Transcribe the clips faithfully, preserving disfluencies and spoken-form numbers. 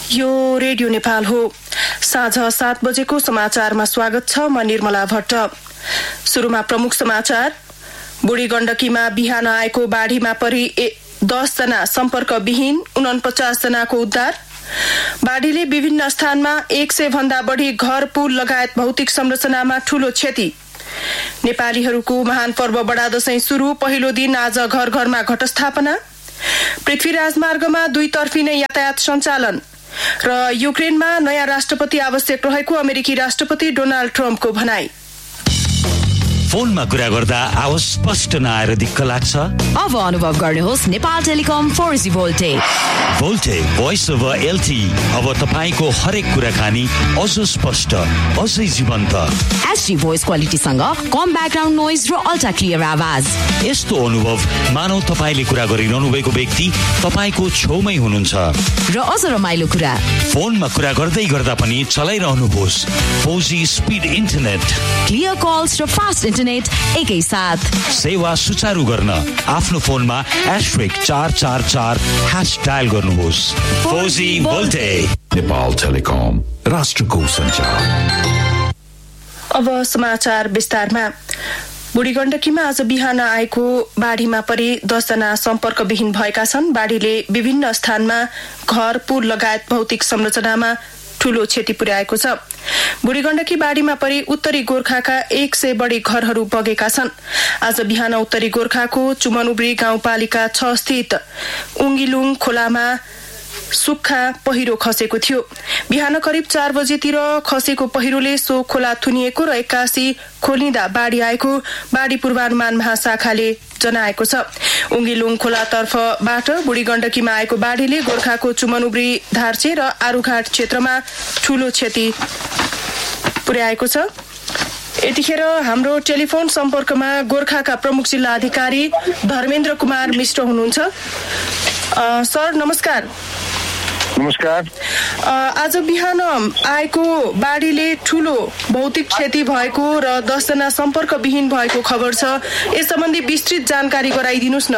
यो रेडियो नेपाल हो। साँझ सात बजेको समाचारमा स्वागत छ। म निर्मला भट्ट। सुरुमा प्रमुख समाचार। बुढी गण्डकीमा बिहान आएको बाढीमा परि दस जना सम्पर्कविहीन, उनपचास जनाको उद्धार। बाढीले विभिन्न स्थानमा एक सय भन्दा बढी घर, पुल लगायत भौतिक संरचनामा ठूलो क्षति। नेपालीहरूको महान पर्व बडा दशैं सुरु, पहिलो दिन आज घर घरमा घटस्थापना। पृथ्वी राजमार्गमा दुईतर्फी नै यातायात सञ्चालन र युक्रेनमा नयाँ राष्ट्रपति आवश्यक रहेको अमेरिकी राष्ट्रपति डोनाल्ड ट्रम्पको भनाई। फोनमा कुरा गर्दा आवाज स्पष्ट नआएर दिक्क लाग्छ? अब अनुभव गर्नुहोस् Nepal telecom four G भोल्टे। भोल्टे voice over LT. अब तपाईको हरेक कुराकानी अझ स्पष्ट, अझै जीवन्त। एचडी भोइस क्वालिटीसँग कम ब्याकग्राउन्ड नोइज र अल्ट्रा क्लियर आवाज। यस्तो अनुभव मानौ तपाईले कुरा गरिरहनु भएको व्यक्ति तपाईको छेउमै हुनुहुन्छ। र अझ रमाइलो कुरा, फोनमा कुरा गर्दै गर्दा पनि चलाइरहनुहोस् four G speed internet, clear calls र फास्ट इन्टरनेट एकैसाथ। सेवा सुचारू गर्न आफ्नो फोनमा एस्ट्रिक चार चार चार ह्यास डायल गर्नुहोस्। Four G भोल्टे। नेपाल टेलिकम, राष्ट्रको सञ्चार। अब समाचार विस्तारमा। बुढी गण्डकीमा आज बिहान आएको बाढीमा परि दसजना सम्पर्कविहीन भएका छन्। बाढीले विभिन्न स्थानमा घर, पुल लगायत भौतिक संरचनामा ठूलो क्षति पुर्याएको छ। बुढी गण्डकी बाढीमा परि उत्तरी गोर्खाका एक सय बढी घरहरू बगेका छन्। आज बिहान उत्तरी गोर्खाको चुमनुब्री गाउँपालिका छ स्थित उङ्गिलुङ खोलामा सुक्खा पहिरो खसेको थियो। बिहान करिब चार बजेतिर खसेको पहिरोले सो खोला थुनिएको र एक्कासी खोलिँदा बाढी आएको बाढी पूर्वानुमान महाशाखाले जनाएको छ। उङ्गिलुङ खोलातर्फबाट बुढी गण्डकीमा आएको बाढीले गोर्खाको चुमनुब्री, धार्चे र आरुघाट क्षेत्रमा ठूलो क्षति पुर्याएको छ। यतिखेर हाम्रो टेलिफोन सम्पर्कमा गोर्खाका प्रमुख जिल्ला अधिकारी धर्मेन्द्र कुमार मिश्र हुनुहुन्छ। सर नमस्कार। नमस्कार। आज बिहान आएको बाढीले ठूलो भौतिक क्षति भएको र दसजना सम्पर्कविहीन भएको खबर छ। यस सम्बन्धी विस्तृत जानकारी गराइदिनुहोस् न।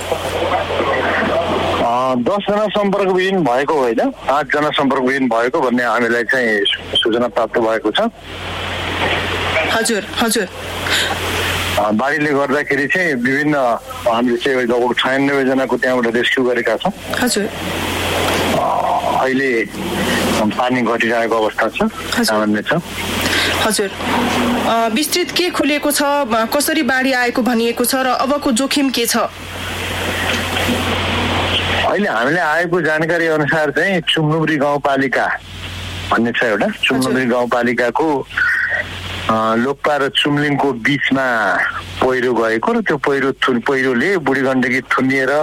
दसजना सम्पर्कविहीन भएको होइन, आठजना सम्पर्कविहीन भएको भन्ने हामीलाई चाहिँ सूचना प्राप्त भएको छ। हजुर हजुर। बाढीले गर्दाखेरि चाहिँ विभिन्न हामीले चाहिँ लगभग छयानब्बे जनाको त्यहाँबाट रेस्क्यु गरेका छौँ। हजुर। अहिले पानी घटिरहेको अवस्था छ, सामान्य छ। हजुर। विस्तृत के खुलेको छ, कसरी बाढी आएको भनिएको छ र अबको जोखिम के छ? अहिले हामीले आएको जानकारी अनुसार चाहिँ चुमनुब्री गाउँपालिका भन्ने छ एउटा, चुमनुब्री गाउँपालिकाको लोक्पा र चुम्लिङको बीचमा पहिरो गएको र त्यो पहिरो पहिरोले बुढी गण्डकी थुनिएर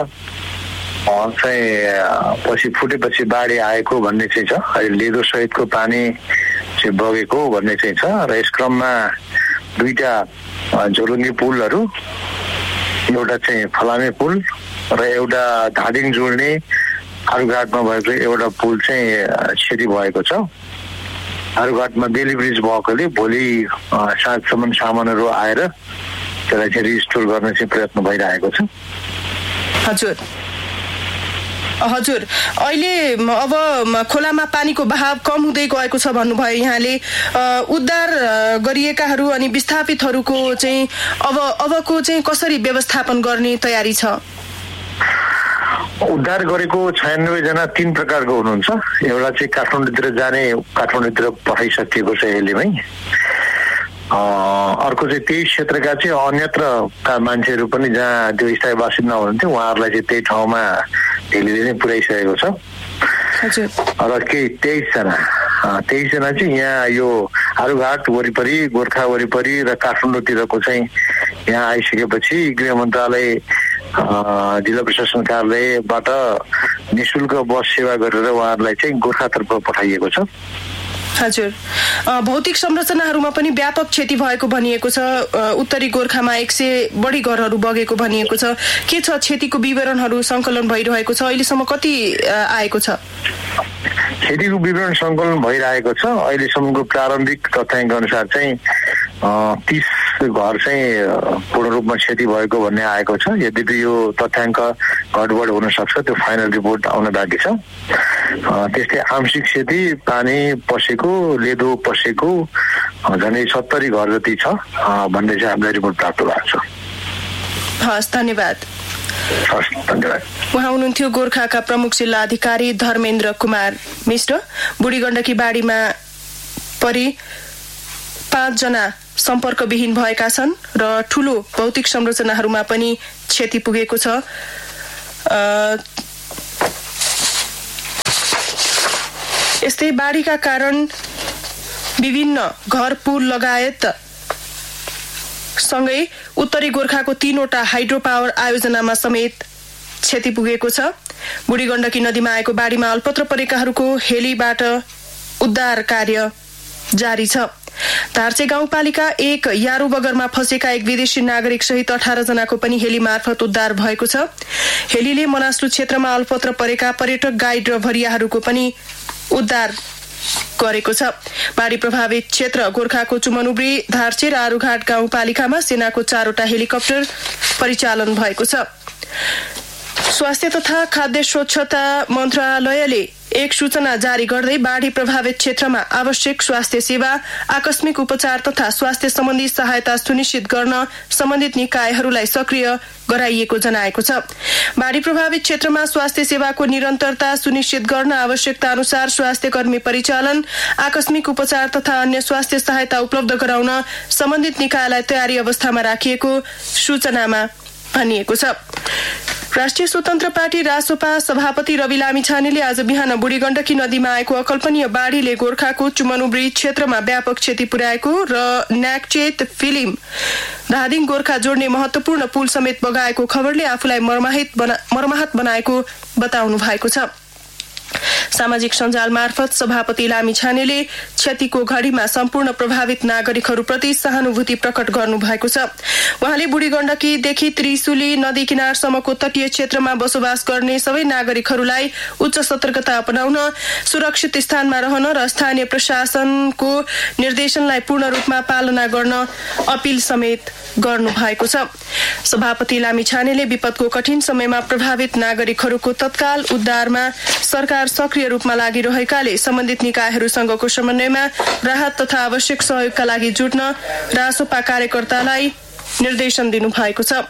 चाहिँ पछि फुटेपछि बाढी आएको भन्ने चाहिँ छ। अहिले लेदो सहितको पानी चाहिँ बगेको भन्ने चाहिँ छ र यस क्रममा दुईटा झोलुङ्गे पुलहरू, एउटा चाहिँ फलामे पुल र एउटा धादिङ जोड्ने आरुघाटमा भएको एउटा पुल चाहिँ क्षति भएको छ। आरुघाटमा बेली ब्रिज भएकोले भोलि साँझसम्म सामानहरू आएर त्यसलाई चाहिँ रिस्टोर गर्ने चाहिँ प्रयत्न भइरहेको छ। हजुर हजुर। अहिले अब खोलामा पानीको बहाव कम हुँदै गएको छ भन्नुभयो यहाँले। उद्धार गरिएकाहरू अनि विस्थापितहरूको चाहिँ अब अबको चाहिँ कसरी व्यवस्थापन गर्ने तयारी छ? उद्धार गरेको छयानब्बे जना तीन प्रकारको हुनुहुन्छ। एउटा चाहिँ काठमाडौँतिर जाने, काठमाडौँतिर पठाइसकिएको छ अहिलेमै। अर्को चाहिँ त्यही क्षेत्रका चाहिँ अन्यत्रका मान्छेहरू पनि जहाँ त्यो स्थायी बासिन्दा हुनुहुन्थ्यो उहाँहरूलाई चाहिँ त्यही ठाउँमा ढिलीले नै पुर्याइसकेको छ। र केही तेइसजना तेइसजना चाहिँ यहाँ यो आरुघाट वरिपरि, गोर्खा वरिपरि र काठमाडौँतिरको चाहिँ यहाँ आइसकेपछि गृह मन्त्रालय, जिल्ला प्रशासन कार्यालयबाट निःशुल्क बस सेवा गरेर उहाँहरूलाई चाहिँ गोर्खातर्फ पठाइएको छ। हजुर। भौतिक संरचनाहरूमा पनि व्यापक क्षति भएको भनिएको छ। उत्तरी गोर्खामा एक सय बढी घरहरू बगेको भनिएको छ। के छ क्षतिको विवरणहरू सङ्कलन भइरहेको छ? अहिलेसम्म कति आएको छ? क्षतिको विवरण सङ्कलन भइरहेको छ। अहिलेसम्मको प्रारम्भिक तथ्याङ्क अनुसार चाहिँ तीस घर चाहिँ पूर्ण रूपमा क्षति भएको भन्ने आएको छ। यद्यपि यो तथ्याङ्क गडबड हुन सक्छ, त्यो फाइनल रिपोर्ट आउन बाँकी छ। त्यस्तै आंशिक क्षति पानी पसेको लेदो पसेको झनै सत्तरी घर जति छ भन्ने चाहिँ हामीलाई रिपोर्ट प्राप्त भएको छ। हस्, धन्यवाद। हस्, धन्यवाद। उहाँ हुनुहुन्थ्यो गोर्खाका प्रमुख जिल्ला अधिकारी धर्मेन्द्र कुमार मिश्र। बुढी गण्डकी बाढीमा परि पाँचजना सम्पर्कविहीन भएका छन् र ठूलो भौतिक संरचनाहरूमा पनि क्षति पुगेको छ। यस्तै बाढीका कारण विभिन्न घर पुल लगायत सँगै उत्तरी गोर्खाको तीनवटा हाइड्रो पावर आयोजनामा समेत क्षति पुगेको छ। बुढी गण्डकी नदीमा आएको बाढीमा अल्पत्र परेकाहरूको हेलीबाट उद्धार कार्य जारी छ। धार्चे गाउँपालिका एक यारू बगरमा फँसेका एक विदेशी नागरिक सहित अठार जनाको पनि हेली मार्फत उद्धार भएको छ। हेलीले मनास्लु क्षेत्रमा अल्पत्र परेका पर्यटक गाइड र भरियाहरूको पनि उद्धार गरेको छ। बाढी प्रभावित क्षेत्र गोर्खाको चुमनुब्री, धार्चे र आरुघाट गाउँपालिकामा सेनाको चारवटा हेलिकप्टर परिचालन भएको छ। स्वास्थ्य तथा खाद्य स्वच्छता मन्त्रालयले एक सूचना जारी गर्दै बाढी प्रभावित क्षेत्रमा आवश्यक स्वास्थ्य सेवा, आकस्मिक उपचार तथा स्वास्थ्य सम्बन्धी सहायता सुनिश्चित गर्न सम्बन्धित निकायहरूलाई सक्रिय गराइएको जनाएको छ। बाढी प्रभावित क्षेत्रमा स्वास्थ्य सेवाको निरन्तरता सुनिश्चित गर्न आवश्यकता अनुसार स्वास्थ्य कर्मी परिचालन, आकस्मिक उपचार तथा अन्य स्वास्थ्य सहायता उपलब्ध गराउन सम्बन्धित निकायलाई तयारी अवस्थामा राखिएको सूचनामा भनिएको छ। राष्ट्रिय स्वतन्त्र पार्टी रासोपा सभापति रवि लामिछानेले आज बिहान बुढी गण्डकी नदीमा आएको अकल्पनीय बाढीले गोर्खाको चुमनुब्री क्षेत्रमा व्यापक क्षति पुर्याएको र न्याकचेत फिल्म धादिङ गोर्खा जोड्ने महत्वपूर्ण पुल समेत बगाएको खबरले आफूलाई मर्माहित बना, मर्माहत बनाएको बताउनु भएको छ। सामाजिक सञ्जाल मार्फत सभापति लामिछानेले क्षतिको घडीमा सम्पूर्ण प्रभावित नागरिकहरूप्रति सहानुभूति प्रकट गर्नु भएको छ। उहाँले बुढी गण्डकीदेखि त्रिशुली नदी किनारसम्मको तटीय क्षेत्रमा बसोबास गर्ने सबै नागरिकहरूलाई उच्च सतर्कता अपनाउन, सुरक्षित स्थानमा रहन र स्थानीय प्रशासनको निर्देशनलाई पूर्ण रूपमा पालना गर्न अपील समेत गर्नु भएको छ। सभापति लामिछानेले विपदको कठिन समयमा प्रभावित नागरिकहरूको तत्काल उद्धारमा सरकार सक्रिय रूपमा लागिरहेकाले सम्बन्धित निकायहरूसँगको समन्वयमा राहत तथा आवश्यक सहयोगका लागि जुट्न रासोपा कार्यकर्तालाई निर्देशन दिनु भएको छ।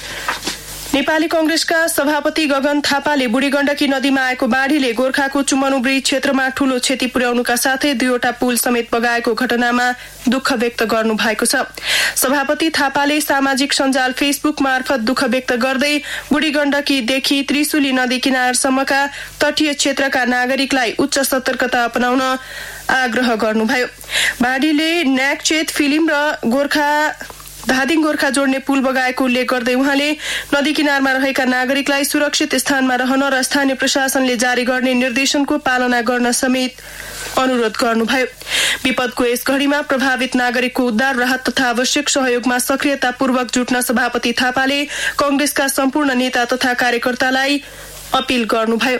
नेपाली कंग्रेसका सभापति गगन थापाले बुढी गण्डकी नदीमा आएको बाढीले गोर्खाको चुमनुब्री क्षेत्रमा ठूलो क्षति पुर्याउनुका साथै दुईवटा पुल समेत बगाएको घटनामा दुःख व्यक्त गर्नु भएको छ। सभापति थापाले सामाजिक सञ्जाल फेसबुक मार्फत दुःख व्यक्त गर्दै बुढी गण्डकीदेखि त्रिशुली नदी किनारसम्मका तटीय क्षेत्रका नागरिकलाई उच्च सतर्कता अपनाउन आग्रह गर्नुभयो। बाढीले न्याकचेत फिल्म र गोर्खा धादिङ गोर्खा जोड्ने पुल बगाएको उल्लेख गर्दै उहाँले नदी किनारमा रहेका नागरिकलाई सुरक्षित स्थानमा रहन र स्थानीय प्रशासनले जारी गर्ने निर्देशनको पालना गर्न समेत अनुरोध गर्नुभयो। विपदको यस घडीमा प्रभावित नागरिकको उद्धार, राहत तथा आवश्यक सहयोगमा सक्रियतापूर्वक जुट्न सभापति थापाले कंग्रेसका सम्पूर्ण नेता तथा कार्यकर्तालाई अपील गर्नुभयो।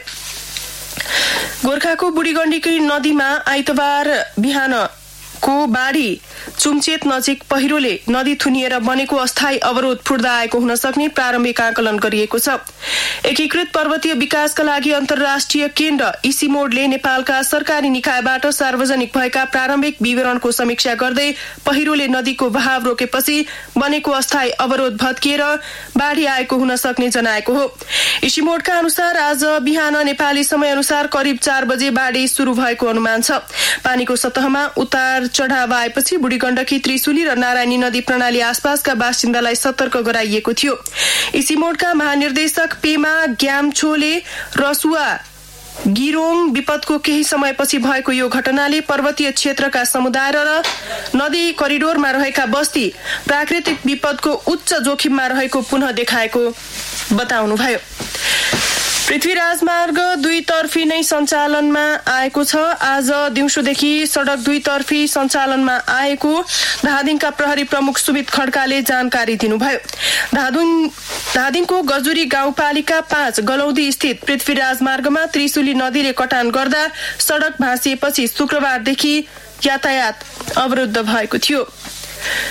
गोर्खाको बुढी गण्डकी नदीमा आइतबार बिहानको बाढी चुम्चेत नजिक पहिरोले नदी थुनिएर बनेको अस्थायी अवरोध फुट्दा आएको हुन सक्ने प्रारम्भिक आकलन गरिएको छ। एकीकृत पर्वतीय विकासका लागि अन्तर्राष्ट्रिय केन्द्र इसिमोडले नेपालका सरकारी निकायबाट सार्वजनिक भएका प्रारम्भिक विवरणको समीक्षा गर्दै पहिरोले नदीको बहाव रोकेपछि बनेको अस्थायी अवरोध भत्किएर बाढी आएको हुन सक्ने जनाएको हो। इसिमोडका अनुसार आज बिहान नेपाली समय अनुसार करिब चार बजे बाढी शुरू भएको अनुमान छ। पानीको सतहमा उतार चढाव आएपछि बुढी गण्डकी, त्रिशुली र नारायणी नदी प्रणाली आसपासका बासिन्दालाई सतर्क गराइएको थियो। इसिमोडका महानिर्देशक पेमा ग्याम्छोले रसुवा गिरोङ विपदको केही समयपछि भएको यो घटनाले पर्वतीय क्षेत्रका समुदाय र नदी करिडोरमा रहेका बस्ती प्राकृतिक विपदको उच्च जोखिममा रहेको पुनः देखाएको बताउनुभयो। पृथ्वी राजमार्ग दुईतर्फी नै सञ्चालनमा आएको छ। आज दिउँसोदेखि सड़क दुईतर्फी सञ्चालनमा आएको धादिङका प्रहरी प्रमुख सुमित खड्काले जानकारी दिनुभयो। धादिङ धादिङको गजुरी गाउँपालिका पाँच गलौदी स्थित पृथ्वी राजमार्गमा त्रिशुली नदीले कटान गर्दा सड़क भाँसिएपछि शुक्रबारदेखि यातायात अवरुद्ध भएको थियो।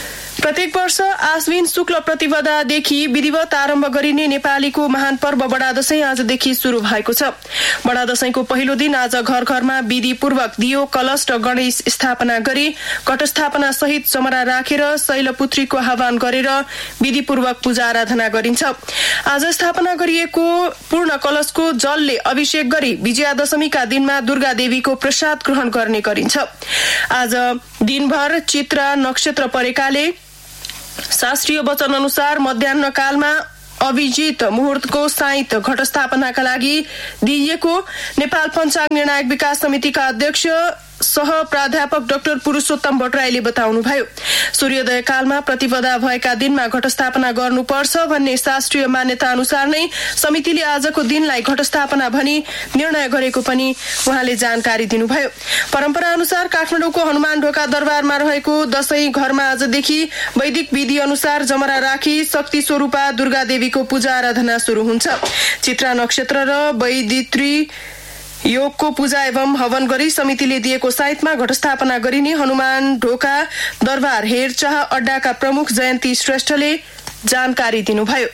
प्रत्येक वर्ष आश्विन शुक्ल प्रतिपदादेखि विधिवत आरम्भ गरिने नेपालीको महान पर्व बडा दशैं आजदेखि शुरू भएको छ। बडा दशैंको पहिलो दिन आज घर घरमा विधिपूर्वक दियो, कलश र गणेश स्थापना गरी घटस्थापना सहित जमरा राखेर शैलपुत्रीको आह्वान गरेर विधिपूर्वक पूजा आराधना गरिन्छ। आज स्थापना गरिएको पूर्ण कलशको जलले अभिषेक गरी विजयादशमीका दिनमा दुर्गा देवीको प्रसाद ग्रहण गर्ने गरिन्छ। आज दिनभर चित्रा नक्षत्र परेकाले शास्त्रीय वचन अनुसार मध्याह्न कालमा अभिजित मुहूर्तको साइत घटस्थापनाका लागि दिइएको नेपाल पञ्चाङ्ग निर्णायक विकास समितिका अध्यक्ष सह प्राध्यापक डाक्टर पुरुषोत्तम भट्टराईले बताउनुभयो। सूर्योदय कालमा प्रतिपदा भएका दिनमा घटस्थापना गर्नुपर्छ भन्ने शास्त्रीय मान्यता अनुसार नै समितिले आजको दिनलाई घटस्थापना भनी निर्णय गरेको पनि उहाँले जानकारी दिनुभयो। परम्परा अनुसार काठमाडौँको हनुमान ढोका दरबारमा रहेको दशैं घरमा आजदेखि वैदिक विधि अनुसार जमरा राखी शक्ति स्वरूपा दुर्गा देवीको पूजा आराधना शुरू हुन्छ। चित्रा नक्षत्र र वैदित्री योगको पूजा एवं हवन गरी समितिले दिएको साइतमा घटस्थापना गरिने हनुमान ढोका दरबार हेरचाह अड्डाका प्रमुख जयन्ती श्रेष्ठले जानकारी दिनुभयो।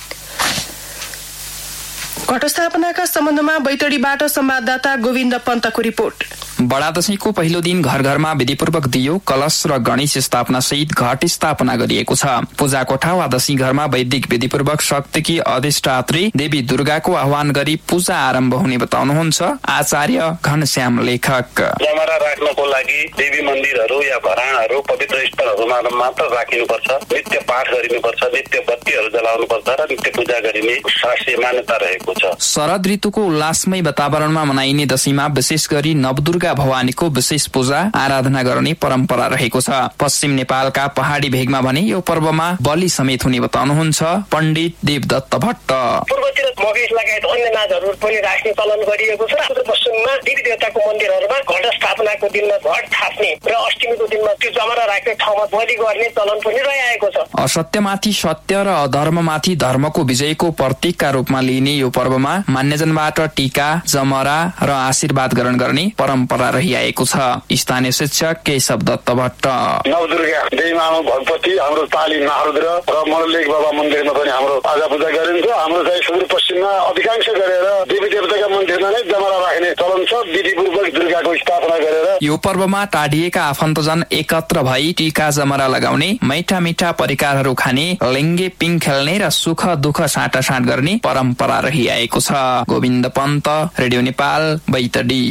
घटस्थापनाका सम्बन्धमा बैतडीबाट संवाददाता गोविन्द पन्तको रिपोर्ट। बडा दशैंको पहिलो दिन घर घरमा विधिपूर्वक दियो, कलश र गणेश स्थापना सहित घट स्थापना गरिएको छ। पूजा कोठा वा दशैं घरमा वैदिक विधिपूर्वक शक्तिकी अधिष्ठात्री देवी दुर्गाको आह्वान गरी पूजा आरम्भ हुने बताउनुहुन्छ आचार्य घनश्याम लेखक। जमरा राख्नको लागि देवी मन्दिरहरू या घरानाहरू पवित्र स्थलहरूमा मात्र राखिनुपर्छ, नित्य पाठ गरिनुपर्छ, नित्य बत्तीहरू जलाउनुपर्छ र नित्य पूजा गरिने शास्त्रीय मान्यता रहेको छ। शरद ऋतुको उल्लासमय वातावरणमा मनाइने दशैंमा विशेष गरी नवदुर्गा भवानीको विशेष पूजा आराधना गर्ने परम्परा रहेको छ। पश्चिम नेपालका पहाडी भेगमा भने यो पर्वमा बलि समेत हुने बताउनुहुन्छ पण्डित देवदत्त भट्ट। पूर्वतिर मगेश लगायत अन्य नाचहरू पनि राख्ने चलन गरिएको छ। पश्चिममा देवी देवताको मन्दिरहरूमा घट स्थापनाको दिनमा घट थाप्ने र अष्टमीको दिनमा त्यो जमरा राख्ने ठाउँमा बलि गर्ने चलन पनि रहिआएको छ। असत्यमाथि सत्य र अधर्ममाथि धर्मको विजयको प्रतीकका रूपमा लिइने यो पर्वमा मान्यजनबाट टीका, जमरा र आशीर्वाद ग्रहण गर्ने परम्परा रहिआएको छ। स्थानीय शिक्षक केशव दत्त भट्ट। नवदुर्गा देवीमामा भगवती हाम्रो ताली महारुद्र र मल्लेख बाबा मन्दिरमा पनि हाम्रो आजा पूजा गरिन्छ। हाम्रो चाहिँ सुदूरपश्चिममा अधिकांश गरेर देवी देवताका मन्दिरमा नै जमरा राख्ने चलन छ। विधिपूर्वक दुर्गाको स्थापना गरेर यो पर्वमा टाढिएका आफन्तजन एकत्र भई टीका जमरा लगाउने, मैठा मिठा परिकारहरू खाने, लिङ्गे पिङ खेल्ने र सुख दुःख साटासाट गर्ने परम्परा रहिआएको छ। गोविन्द पन्त, रेडियो नेपाल, बैतडी।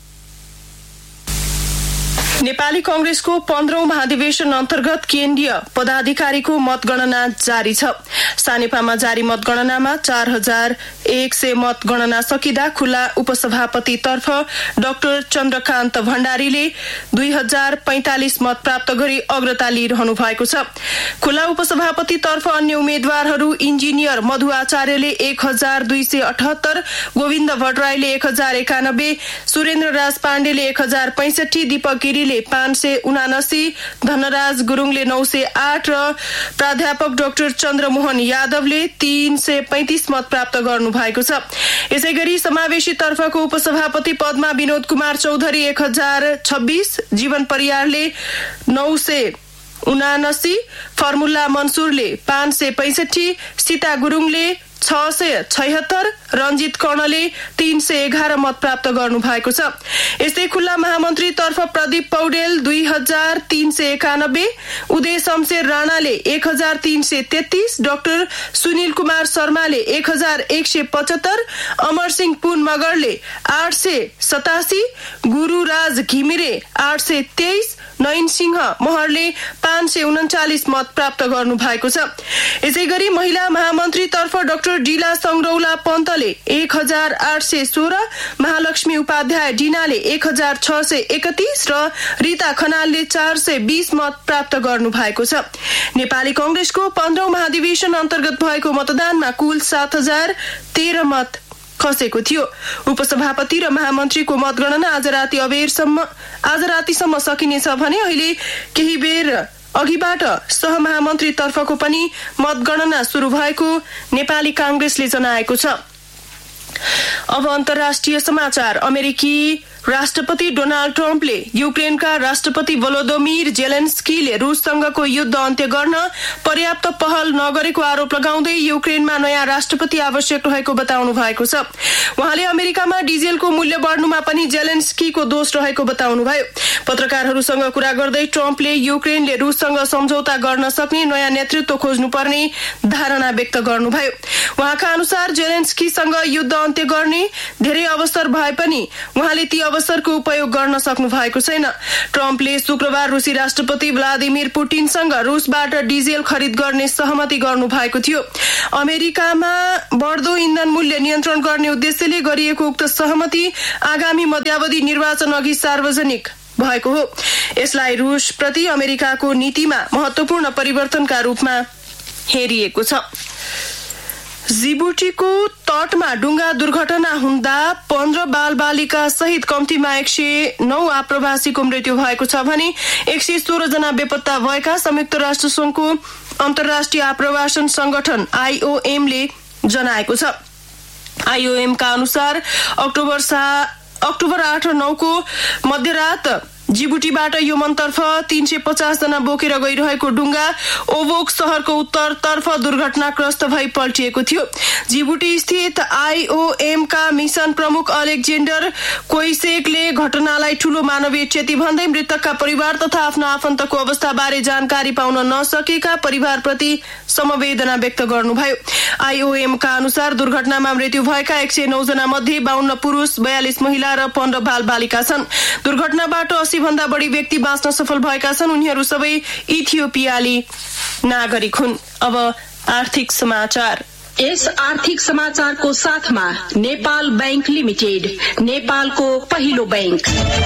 नेपाली कांग्रेसको पन्ध्रौं महाधिवेशन अन्तर्गत केन्द्रीय पदाधिकारीको मतगणना जारी छ। सानेपामा जारी मतगणनामा चार हजार एक सय मतगणना सकिँदा खुल्ला उपसभापतितर्फ डाक्टर चन्द्रकान्त भण्डारीले दुई हजार पैंतालिस मत प्राप्त गरी अग्रता लिइरहनु भएको छ। खुल्ला उपसभापतितर्फ अन्य उम्मेद्वारहरू इन्जिनियर मधु आचार्यले एक हजार दुई सय अठहत्तर, गोविन्द भट्टराईले एक हजार एकानब्बे, सुरेन्द्र राज पाण्डेले एक हजार पैंसठी, दीपक गिरीले पाँच सय उनासी, धनराज गुरुङले नौ सय आठ र प्राध्यापक डाक्टर चन्द्रमोहन यादवले तीन सय पैंतिस मत प्राप्त गर्नु भएको छ। यसै गरी समावेशी तर्फको उपसभापति पदमा विनोद कुमार चौधरी एक हजार छब्बीस, जीवन परियारले नौ सय उनासी, फर्मुल्ला मनसुरले पाँच सय पैंसठी, सीता गुरुङले छ सय छयत्तर, रञ्जित कर्णले तीन सय एघार मत प्राप्त गर्नु भएको छ। यस्तै खुल्ला महामन्त्री तर्फ प्रदीप पौडेल दुई हजार तीन सय एकानब्बे, उदय शमशेर राणाले एक हजार तीन सय तेत्तीस, डाक्टर सुनिल कुमार शर्माले एक हजार एक सय पचहत्तर, अमर सिंह पुन मगरले आठ सय सतासी, गुरुराज घिमिरे आठ सय तेइस, नयन सिंह महरले पाँच सय उन्चालिस मत प्राप्त गर्नु भएको छ। यसै गरी महिला महामन्त्री तर्फ डाक्टर डिला संग्रौला पन्तले एक हजार आठ सय सोह्र, महालक्ष्मी उपाध्याय डिनाले एक हजार छ सय एकतीस र रीता खनालले चार सय बीस मत प्राप्त गर्नु भएको छ। नेपाली कांग्रेसको पन्ध्रौं महाधिवेशन अन्तर्गत भएको मतदानमा कुल सात हजार तेह्र मत खसेको थियो। उपसभापति र महामन्त्रीको मतगणना आज राति अबेरसम्म आज रातिसम्म सकिनेछ भने अहिले केही बेर अघिबाट सहमहामन्त्री तर्फको पनि मतगणना शुरू भएको नेपाली कांग्रेसले जनाएको छ। अब अन्तर्राष्ट्रिय समाचार। अमेरिकी राष्ट्रपति डोनाल्ड ट्रम्पले युक्रेनका राष्ट्रपति भोलोदोमिर जेलेन्स्कीले रूससँगको युद्ध अन्त्य गर्न पर्याप्त पहल नगरेको आरोप लगाउँदै युक्रेनमा नयाँ राष्ट्रपति आवश्यक रहेको बताउनु भएको छ। उहाँले अमेरिकामा डिजेलको मूल्य बढ्नुमा पनि जेलेन्स्कीको दोष रहेको बताउनुभयो। पत्रकारहरूसँग कुरा गर्दै ट्रम्पले युक्रेनले रूससँग सम्झौता गर्न सक्ने नयाँ नेतृत्व खोज्नुपर्ने धारणा व्यक्त गर्नुभयो। उहाँका अनुसार जेलेन्स्कीसँग युद्ध अन्त्य गर्ने धेरै अवसर भए पनि उहाँले ती अवसरको उपयोग गर्न सक्नु भएको छैन। ट्रम्पले शुक्रबार रुसी राष्ट्रपति भ्लादिमिर पुटिनसँग रूसबाट डिजेल खरिद गर्ने सहमति गर्नु भएको थियो। अमेरिकामा बढ्दो इन्धन मूल्य नियन्त्रण गर्ने उद्देश्यले गरिएको उक्त सहमति आगामी मध्यावधि निर्वाचन अघि सार्वजनिक भएको हो। यसलाई रूसप्रति अमेरिकाको नीतिमा महत्वपूर्ण परिवर्तनका रूपमा हेरिएको छ। जिबुटीको तटमा डुङ्गा दुर्घटना हुँदा पन्ध्र बाल बालिका सहित कम्तीमा एक सय नौ आप्रवासीको मृत्यु भएको छ भने एक सय सोह्र जना बेपत्ता भएका संयुक्त राष्ट्र संघको अन्तर्राष्ट्रिय आप्रवासन संगठन आईओएमले जनाएको छ। आईओएमका अनुसार अक्टोबर सा अक्टोबर आठ र नौ को मध्यरात जिबुटीबाट यमनतर्फ तीन सय पचास जना बोकेर गइरहेको डुङ्गा ओभोक शहरको उत्तरतर्फ दुर्घटनाग्रस्त भई पल्टिएको थियो। जिबुटी स्थित आईओएमका मिशन प्रमुख अलेक्जेन्डर कोइसेकले घटनालाई ठूलो मानवीय क्षति भन्दै मृतकका परिवार तथा आफ्ना आफन्तको अवस्थाबारे जानकारी पाउन नसकेका परिवारप्रति समवेदना व्यक्त गर्नुभयो। आईओएमका अनुसार दुर्घटनामा मृत्यु भएका एक सय नौ जना मध्ये बाहन्न पुरुष, बयालिस महिला र पन्ध्र बाल बालिका छन्। दुर्घटनाबाट अस्सी भन्दा बढी व्यक्ति बाँच्न सफल भएका छन्। उनीहरू सबै इथियोपियाली नागरिक हुन्। अब आर्थिक समाचार। यस आर्थिक समाचारको साथमा नेपाल बैंक लिमिटेड, नेपालको पहिलो बैंक।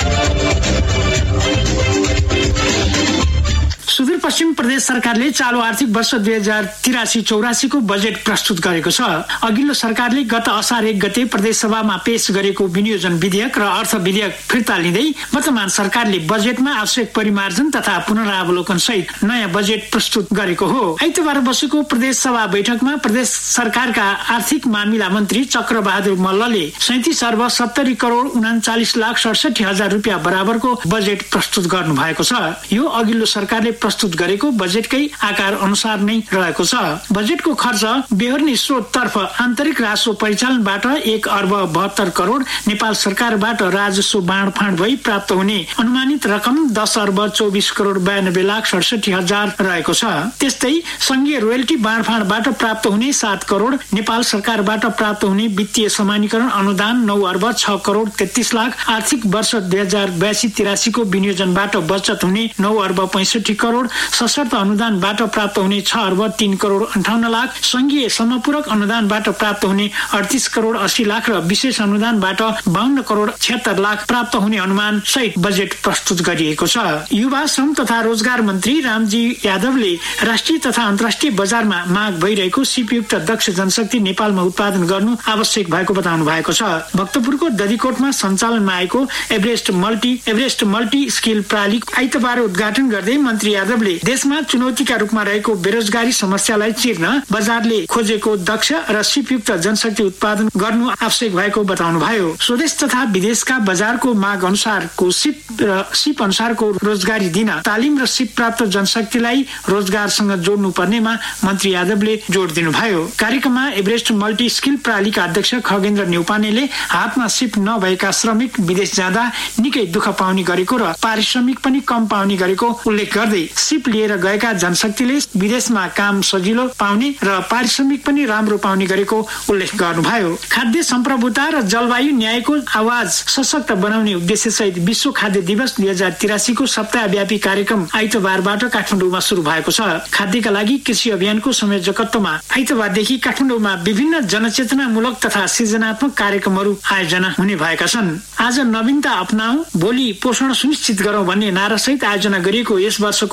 सुदूरपश्चिम प्रदेश सरकारले चालू आर्थिक वर्ष दुई हजार तिरासी चौरासी को बजेट प्रस्तुत गरेको छ। अघिल्लो सरकारले गत असार एक गते प्रदेश सभामा पेश गरेको विनियोजन विधेयक र अर्थ विधेयक फिर्ता लिँदै वर्तमान सरकारले बजेटमा आवश्यक परिमार्जन तथा पुनरावलोकन सहित नयाँ बजेट प्रस्तुत गरेको हो। आइतबार बसेको प्रदेश सभा बैठकमा प्रदेश सरकारका आर्थिक मामिला मन्त्री चक्र बहादुर मल्लले सैतिस अर्ब सत्तरी करोड़ उनाचालिस लाख सडसठी हजार रुपियाँ बराबरको बजेट प्रस्तुत गर्नु भएको छ। यो अघिल्लो सरकारले प्रस्तुत गरेको बजेटकै आकार अनुसार नै रहेको छ। बजेटको खर्च बेहोर्ने स्रोत तर्फ आन्तरिक राजस्व परिचालनबाट एक अर्ब बहत्तर करोड़, नेपाल सरकारबाट राजस्व बाँडफाँड भई प्राप्त हुने अनुमानित रकम दस अर्ब चौबिस करोड़ बयानब्बे लाख सडसठी हजार रहेको छ। त्यस्तै संघीय रोयल्टी बाँडफाँडबाट प्राप्त हुने सात करोड़, नेपाल सरकारबाट प्राप्त हुने वित्तीय समानीकरण अनुदान नौ अर्ब छ करोड़ तेत्तीस लाख, आर्थिक वर्ष दुई हजार बयासी तिरासी को विनियोजनबाट बचत हुने नौ अर्ब पैंसठी करोड़, सशर्त अनुदानबाट प्राप्त हुने छ अर्ब तीन करोड़ अन्ठाउन्न लाख, संघीय समपूरक अनुदानबाट प्राप्त हुने अडतीस करोड़ अस्सी लाख र विशेष अनुदानबाट बाहन्न करोड़ छिहत्तर लाख प्राप्त हुने अनुमान सहित बजेट प्रस्तुत गरिएको छ। युवा श्रम तथा रोजगार मन्त्री रामजी यादवले राष्ट्रिय तथा अन्तर्राष्ट्रिय बजारमा माग भइरहेको सिपयुक्त दक्ष जनशक्ति नेपालमा उत्पादन गर्नु आवश्यक भएको बताउनु भएको छ। भक्तपुरको दधिकोटमा सञ्चालनमा आएको Everest multi Everest multi skill प्रणाली आइतबार उद्घाटन गर्दै मन्त्री यादवले देशमा चुनौतीका रूपमा रहेको बेरोजगारी समस्यालाई चिर्न बजारले खोजेको दक्ष र सिपयुक्त जनशक्ति उत्पादन गर्नु आवश्यक भएको बताउनु भयो। स्वदेश तथा विदेशका बजारको माग अनुसारको सिप र सिप अनुसारको रोजगारी दिन तालिम र सिप प्राप्त जनशक्तिलाई रोजगारसँग जोड्नु पर्नेमा मन्त्री यादवले जोड दिनुभयो। कार्यक्रममा एभरेस्ट मल्टी स्किल प्रणालीका अध्यक्ष खगेन्द्र न्यौपानेले हातमा सिप नभएका श्रमिक विदेश जाँदा निकै दुःख पाउने गरेको र पारिश्रमिक पनि कम पाउने गरेको उल्लेख गर्दै सिप लिएर गएका जनशक्तिले विदेशमा काम सजिलो पाउने र पारिश्रमिक पनि राम्रो पाउने गरेको उल्लेख गर्नुभयो। खाद्य सम्प्रभुता र जलवायु न्यायको आवाज सशक्त बनाउने उद्देश्य सहित विश्व खाद्य दिवस दुई हजार तिरासी को सप्ताहव्यापी कार्यक्रम आइतबारबाट काठमाडौँमा शुरू भएको छ। खाद्यका लागि कृषि अभियानको संयोजकत्वमा आइतबारदेखि काठमाडौँमा विभिन्न जनचेतनामूलक तथा सृजनात्मक कार्यक्रमहरू आयोजना हुने भएका छन्। आज नवीनता अपनाऊ, भोलि पोषण सुनिश्चित गरौं भन्ने नारा सहित आयोजना गरिएको यस वर्षको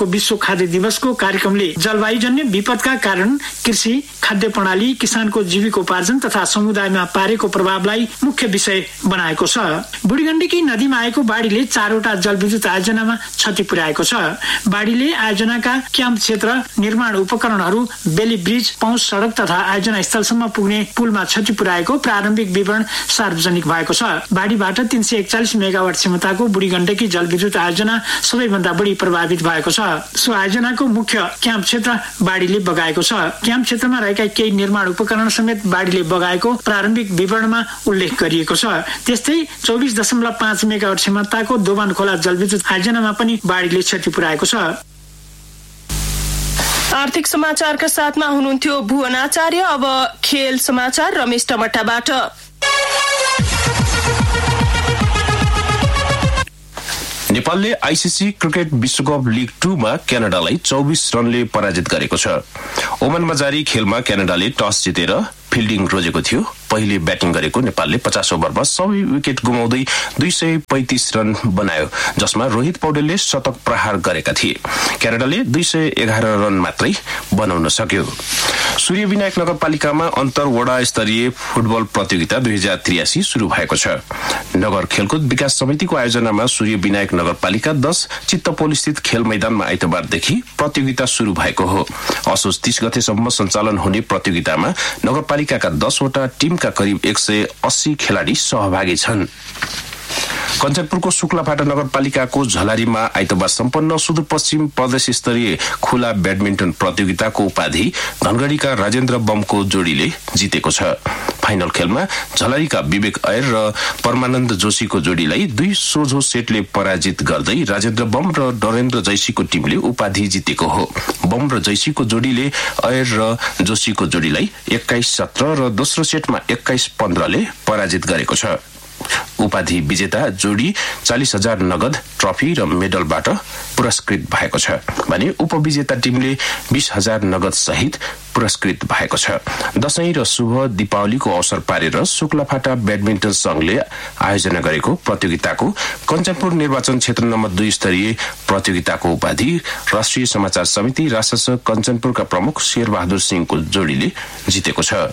नोभेम्बरको विश्व खाद्य दिवसको कार्यक्रमले जलवायुजन्य विपदका कारण कृषि, खाद्य प्रणाली, किसानको जीविकोपार्जन तथा समुदायमा पारेको प्रभावलाई मुख्य विषय बनाएको छ। बुढीगण्डकी नदीमा आएको बाढीले चारवटा जलविद्युत आयोजनामा क्षति पुर्याएको छ। बाढीले आयोजनाका क्याम्प क्षेत्र, निर्माण उपकरणहरू, बेली ब्रिज, पहुँच सडक तथा आयोजना स्थलसम्म पुग्ने पुलमा क्षति पुर्याएको प्रारम्भिक विवरण सार्वजनिक भएको छ। बाढीबाट तीन सय एकचालिस मेगावाट क्षमताको बुढीगण्डकी जलविद्युत आयोजना सबैभन्दा बढी प्रभावित भएको छ। सो आयोजनाको मुख्य क्याम्प क्षेत्र बाढीले बगाएको छ। क्याम्प क्षेत्रमा रहेका केही निर्माण उपकरण समेत बाढीले बगाएको प्रारम्भिक विवरणमा उल्लेख गरिएको छ। त्यस्तै चौबिस दशमलव पाँच मेगावाट क्षमताको दोभान खोला जलविद्युत आयोजनामा पनि बाढीले क्षति पुर्याएको छ। आर्थिक समाचारका साथमा हुनुहुन्थ्यो भुवन आचार्य। अब खेल समाचार रमेश टमटाबाट। नेपालले आइसिसी क्रिकेट विश्वकप लिग टू मा क्यानाडालाई चौबिस रनले पराजित गरेको छ। ओमनमा जारी खेलमा क्यानाडाले टस जितेर फिल्डिङ रोजेको थियो। पहिले ब्याटिङ गरेको नेपालले पचास ओभरमा सबै विकेट गुमाउँदै दुई सय पैंतिस रन बनायो, जसमा रोहित पौडेलले शतक प्रहार गरेका थिए। क्यानाडाले दुई सय एघार रन मात्रै बनाउन सक्यो। सूर्य विनायक नगरपालिकामा अन्तर वडा स्तरीय फुटबल प्रतियोगिता दुई हजार त्रियासी शुरू भएको छ। नगर खेलकुद विकास समितिको आयोजनामा सूर्य विनायक नगरपालिका दस चित्तपोल स्थित खेल मैदानमा आइतबारदेखि प्रतियोगिता शुरू भएको हो। असोज तीस गतेसम्म सञ्चालन हुने प्रतियोगितामा नगरपालिकाका दसवटा टिमका करिब एक सय अस्सी खेलाडी सहभागी छन्। कञ्चनपुरको शुक्लाफाटा नगरपालिकाको झलारीमा आइतबार सम्पन्न सुदूरपश्चिम प्रदेश स्तरीय खुला ब्याडमिन्टन प्रतियोगिताको उपाधि धनगढ़ीका राजेन्द्र बमको जोडीले जितेको छ। फाइनल खेलमा झलारीका विवेक अयर र परमानन्द जोशीको जोडीलाई दुई सोझो सेटले पराजित गर्दै राजेन्द्र बम र डरेन्द्र जैसीको टिमले उपाधि जितेको हो। बम र जैसीको जोडीले अयर र जोशीको जोडीलाई एक्काइस सत्र र दोस्रो सेटमा एक्काइस पन्ध्रले पराजित गरेको छ। उपाधि विजेता जोडी चालिस हजार नगद ट्रफी र मेडलबाट पुरस्कृत भएको छ भने उपविजेता टिमले बीस हजार नगद सहित पुरस्कृत भएको छ। दशैं र शुभ दीपावलीको अवसर पारेर शुक्लाफाटा ब्याडमिन्टन संघले आयोजना गरेको प्रतियोगिताको कञ्चनपुर निर्वाचन क्षेत्र नम्बर दुई स्तरीय प्रतियोगिताको उपाधि राष्ट्रिय समाचार समिति रासस कञ्चनपुरका प्रमुख शेरबहादुर सिंहको जोडीले जितेको छ।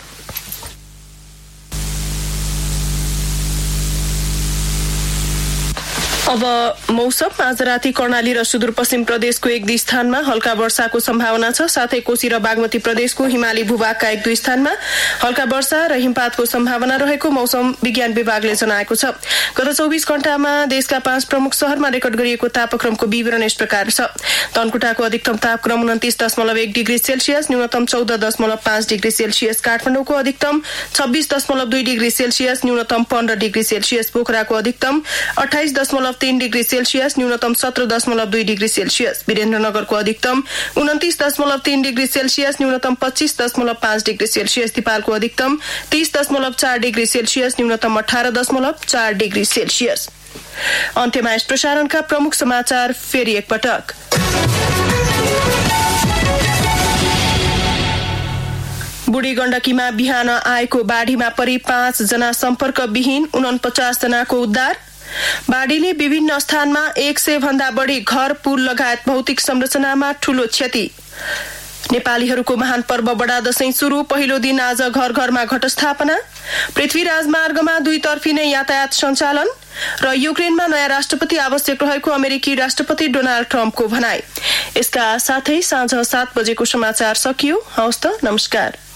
अब मौसम। आज राति कर्णाली र सुदूरपश्चिम प्रदेशको एक दुई स्थानमा हल्का वर्षाको सम्भावना छ। साथै कोशी र बागमती प्रदेशको हिमाली भूभागका एक दुई स्थानमा हल्का वर्षा र हिमपातको सम्भावना रहेको मौसम विज्ञान विभागले जनाएको छ। गत चौबिस घण्टामा देशका पाँच प्रमुख शहरमा रेकर्ड गरिएको तापक्रमको विवरण यस प्रकार छ। धनकुटाको अधिकतम तापक्रम उन्तिस दशमलव एक डिग्री सेल्सियस, न्यूनतम चौध दशमलव पाँच डिग्री सेल्सियस। काठमाडौँको अधिकतम छब्बीस दशमलव दुई डिग्री सेल्सियस, न्यूनतम पन्ध्र डिग्री सेल्सियस। पोखराको अधिकतम अठाइस दशमलव तीन डिग्री सेल्सियस, न्यूनतम सत्र दशमलव दुई डिग्री सेल्सियस। वीरेन्द्रनगरको अधिकतम उन्तिस दशमलव तीन डिग्री सेल्सियस, न्यूनतम पच्चीस दशमलव पाँच डिग्री सेल्सियस। दिपालको अधिकतम तीस दशमलव चार डिग्री सेल्सियस, न्यूनतम अठारह दशमलव चार डिग्री सेल्सियस। अन्त्यमा यस प्रसारणका प्रमुख समाचार फेरि एकपटक। बुढी गण्डकीमा बिहान आएको बाढीमा परि पाँच जना सम्पर्कविहीन, उनपचास जनाको उद्धार। बाढीले विभिन्न स्थानमा एक सय भन्दा बढी घर, पुल लगायत भौतिक संरचनामा ठूलो क्षति। नेपालीहरूको महान पर्व बडा दशैं शुरू, पहिलो दिन आज घर घरमा घटस्थापना। पृथ्वी राजमार्गमा दुईतर्फी नै यातायात सञ्चालन र युक्रेनमा नयाँ राष्ट्रपति आवश्यक रहेको अमेरिकी राष्ट्रपति डोनाल्ड ट्रम्पको भनाई। यसका साथै साँझ सात बजेको समाचार सकियो। हवस् त, नमस्कार।